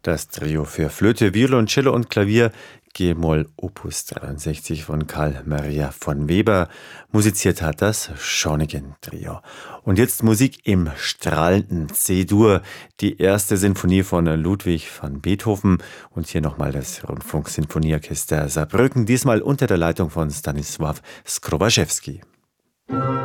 Das Trio für Flöte, Violoncello und Klavier G-Moll Opus 63 von Carl Maria von Weber. Musiziert hat das Schoningen-Trio. Und jetzt Musik im strahlenden C-Dur, die erste Sinfonie von Ludwig van Beethoven. Und hier nochmal das Rundfunksinfonieorchester Saarbrücken, diesmal unter der Leitung von Stanisław Skrobaczewski.